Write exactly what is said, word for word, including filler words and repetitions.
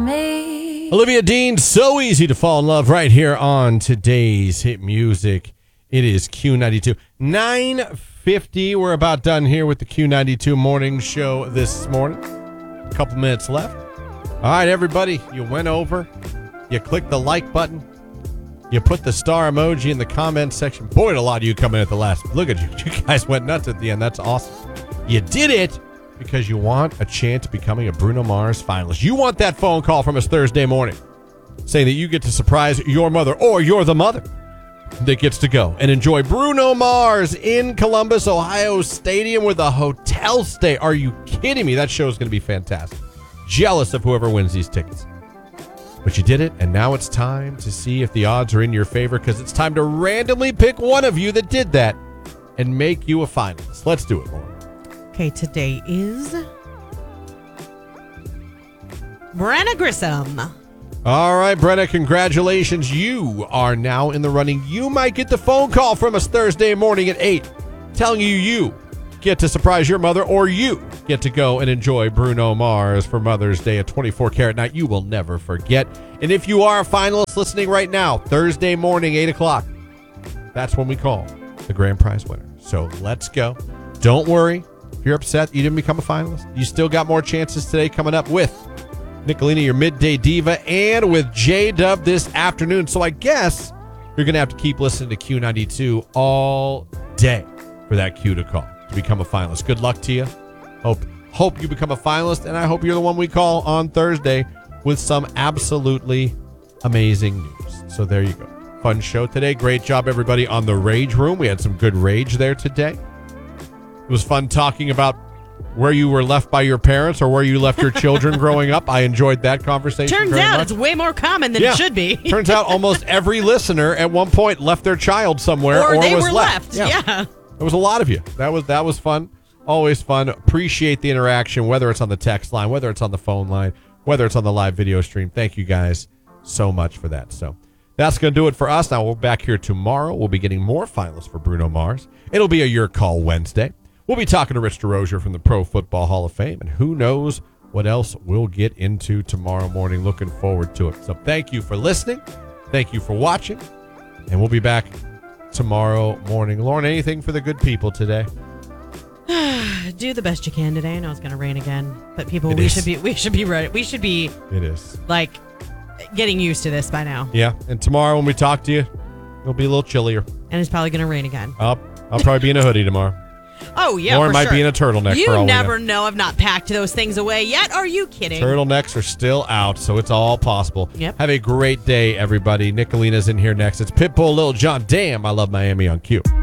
me. Olivia Dean, so easy to fall in love right here on today's hit music. It is Q ninety-two. nine fifty. We're about done here with the Q ninety-two morning show this morning. A couple minutes left. All right, everybody, you went over. You clicked the like button. You put the star emoji in the comment section. Boy, a lot of you come in at the last. Look at you. You guys went nuts at the end. That's awesome. You did it because you want a chance at becoming a Bruno Mars finalist. You want that phone call from us Thursday morning saying that you get to surprise your mother, or you're the mother that gets to go and enjoy Bruno Mars in Columbus, Ohio Stadium with a hotel stay. Are you kidding me? That show is going to be fantastic. Jealous of whoever wins these tickets. But you did it, and now it's time to see if the odds are in your favor, because it's time to randomly pick one of you that did that and make you a finalist. Let's do it, Lauren. Okay, today is Brenna Grissom. All right, Brenna, congratulations. You are now in the running. You might get the phone call from us Thursday morning at eight telling you you get to surprise your mother, or you get to go and enjoy Bruno Mars for Mother's Day, a twenty-four karat night you will never forget. And if you are a finalist listening right now, Thursday morning, eight o'clock, that's when we call the grand prize winner. So let's go. Don't worry. If you're upset you didn't become a finalist, you still got more chances today coming up with Nicolina, your midday diva, and with J-Dub this afternoon. So I guess you're going to have to keep listening to Q ninety-two all day for that cue to call to become a finalist. Good luck to you. Hope hope you become a finalist, and I hope you're the one we call on Thursday with some absolutely amazing news. So there you go. Fun show today. Great job, everybody, on the Rage Room. We had some good rage there today. It was fun talking about where you were left by your parents or where you left your children growing up. I enjoyed that conversation. Turns very out much. it's way more common than yeah. it should be. Turns out almost every listener at one point left their child somewhere or, or they was were left. left. Yeah. yeah. There was a lot of you. That was that was fun. Always fun. Appreciate the interaction, whether it's on the text line, whether it's on the phone line, whether it's on the live video stream. Thank you guys so much for that. So that's going to do it for us. Now we're back here tomorrow. We'll be getting more finalists for Bruno Mars. It'll be a Your Call Wednesday. We'll be talking to Rich DeRozier from the Pro Football Hall of Fame, and who knows what else we'll get into tomorrow morning. Looking forward to it. So thank you for listening. Thank you for watching, and we'll be back tomorrow morning. Lauren, anything for the good people today? Do the best you can today. I know it's going to rain again, but people, It we is. should be we should be ready. We should be It is. like getting used to this by now. Yeah, and tomorrow when we talk to you, it'll be a little chillier. And it's probably going to rain again. I'll, I'll probably be in a hoodie tomorrow. Oh yeah, Lauren for might sure. be in a turtleneck. You for all never we know. know. I've not packed those things away yet. Are you kidding? Turtlenecks are still out, so it's all possible. Yep. Have a great day, everybody. Nicolina's in here next. It's Pitbull, Lil Jon. Damn, I love Miami on Q.